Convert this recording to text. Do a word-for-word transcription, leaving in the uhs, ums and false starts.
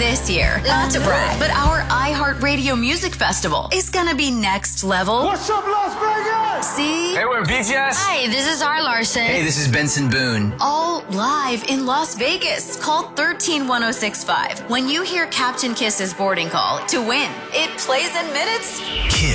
This year, not to brag, but our iHeartRadio Music Festival is gonna be next level. What's up, Las Vegas? See? Hey, we're B T S. Hi, this is R. Larson. Hey, this is Benson Boone. All live in Las Vegas. Call one three one oh six five when you hear Captain Kiss's boarding call to win. It plays in minutes. Kiss.